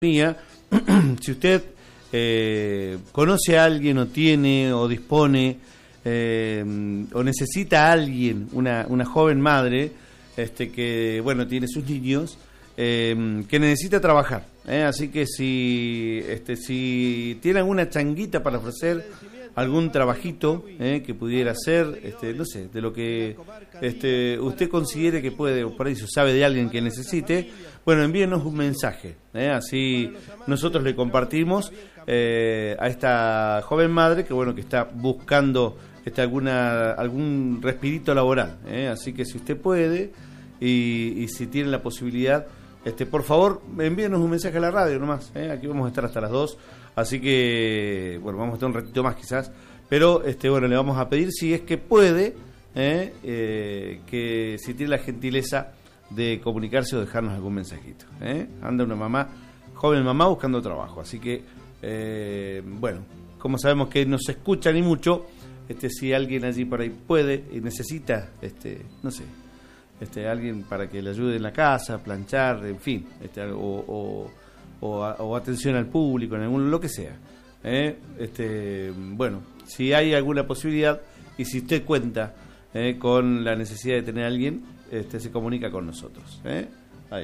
Si usted conoce a alguien o tiene o dispone o necesita a alguien, una joven madre que bueno tiene sus niños, que necesita trabajar, así que si tiene alguna changuita para ofrecer, algún trabajito que pudiera hacer, no sé, de lo que usted considere que puede, o por ahí si sabe de alguien que necesite, bueno, envíenos un mensaje, así nosotros le compartimos a esta joven madre que bueno que está buscando algún respirito laboral, así que si usted puede y si tiene la posibilidad, por favor, envíenos un mensaje a la radio nomás, aquí vamos a estar hasta las 2, así que, bueno, vamos a estar un ratito más quizás, pero, bueno, le vamos a pedir si es que puede, que si tiene la gentileza de comunicarse o dejarnos algún mensajito, anda una joven mamá buscando trabajo, así que, bueno, como sabemos que no se escucha ni mucho, si alguien allí por ahí puede y necesita, no sé, alguien para que le ayude en la casa, planchar, en fin, o atención al público, en algún lo que sea. Bueno, si hay alguna posibilidad y si usted cuenta con la necesidad de tener a alguien, se comunica con nosotros.